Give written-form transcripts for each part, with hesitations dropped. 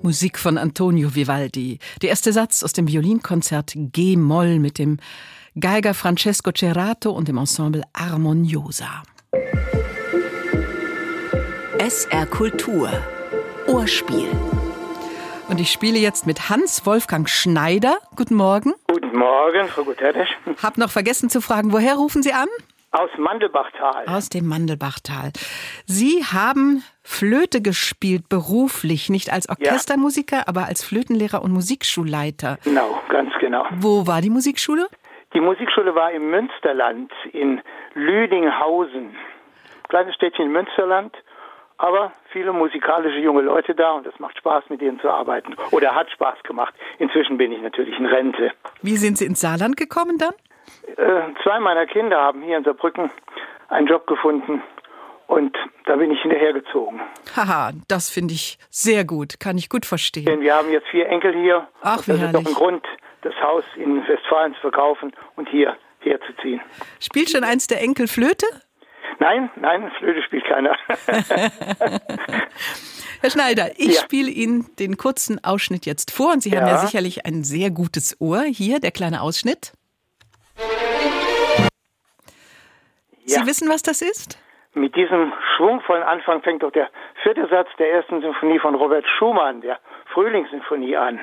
Musik von Antonio Vivaldi. Der erste Satz aus dem Violinkonzert G-Moll mit dem Geiger Francesco Cerato und dem Ensemble Armoniosa. SR Kultur. Ohrspiel. Und ich spiele jetzt mit Hans-Wolfgang Schneider. Guten Morgen. Guten Morgen, Frau Guterres. Hab noch vergessen zu fragen, woher rufen Sie an? Aus Mandelbachtal. Aus dem Mandelbachtal. Sie haben Flöte gespielt, beruflich, nicht als Orchestermusiker, aber als Flötenlehrer und Musikschulleiter. Genau, ganz genau. Wo war die Musikschule? Die Musikschule war im Münsterland, in Lüdinghausen. Kleines Städtchen im Münsterland, aber viele musikalische junge Leute da und es macht Spaß, mit denen zu arbeiten. Oder hat Spaß gemacht. Inzwischen bin ich natürlich in Rente. Wie sind Sie ins Saarland gekommen dann? 2 meiner Kinder haben hier in Saarbrücken einen Job gefunden und da bin ich hinterhergezogen. Haha, das finde ich sehr gut, kann ich gut verstehen. Denn wir haben jetzt 4 Enkel hier. Ach, wie das herrlich. ist doch ein Grund, das Haus in Westfalen zu verkaufen und hier herzuziehen. Spielt schon eins der Enkel Flöte? Nein, Flöte spielt keiner. Herr Schneider, ich spiele Ihnen den kurzen Ausschnitt jetzt vor und Sie haben ja sicherlich ein sehr gutes Ohr. Hier, der kleine Ausschnitt. Sie wissen, was das ist? Mit diesem schwungvollen Anfang fängt doch der 4. Satz der 1. Sinfonie von Robert Schumann, der Frühlingssinfonie, an.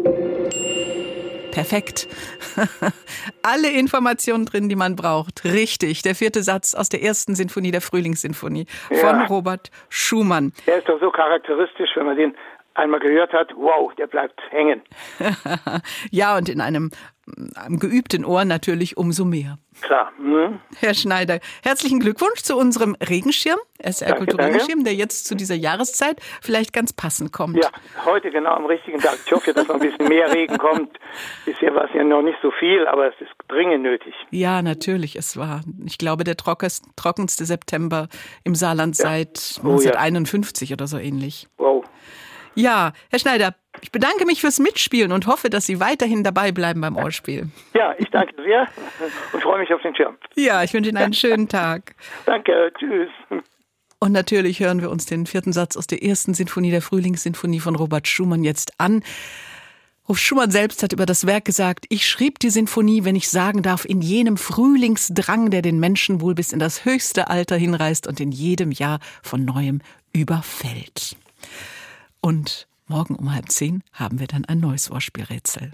Perfekt. Alle Informationen drin, die man braucht. Richtig, der 4. Satz aus der 1. Sinfonie, der Frühlingssinfonie von Robert Schumann. Der ist doch so charakteristisch, wenn man den einmal gehört hat. Wow, der bleibt hängen. Ja, und in einem geübten Ohr natürlich umso mehr. Klar. Herr Schneider, herzlichen Glückwunsch zu unserem Regenschirm, SR Kulturregenschirm, der jetzt zu dieser Jahreszeit vielleicht ganz passend kommt. Ja, heute genau am richtigen Tag. Ich hoffe, dass noch ein bisschen mehr Regen kommt. Bisher war es ja noch nicht so viel, aber es ist dringend nötig. Ja, natürlich, es war, ich glaube, der trockenste September im Saarland seit 1951 oder so ähnlich. Wow. Ja, Herr Schneider, ich bedanke mich fürs Mitspielen und hoffe, dass Sie weiterhin dabei bleiben beim Ohrspiel. Ja, ich danke sehr und freue mich auf den Schirm. Ja, ich wünsche Ihnen einen schönen Tag. Danke, tschüss. Und natürlich hören wir uns den 4. Satz aus der 1. Sinfonie, der Frühlingssinfonie von Robert Schumann jetzt an. Schumann selbst hat über das Werk gesagt: Ich schrieb die Sinfonie, wenn ich sagen darf, in jenem Frühlingsdrang, der den Menschen wohl bis in das höchste Alter hinreißt und in jedem Jahr von Neuem überfällt. Und morgen um 9:30 haben wir dann ein neues Ohrspielrätsel.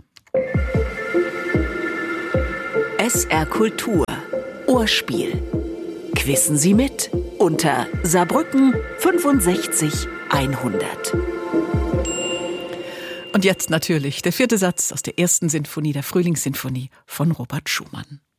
SR Kultur. Ohrspiel. Quissen Sie mit unter Saarbrücken 65 100. Und jetzt natürlich der 4. Satz aus der 1. Sinfonie, der Frühlingssinfonie von Robert Schumann.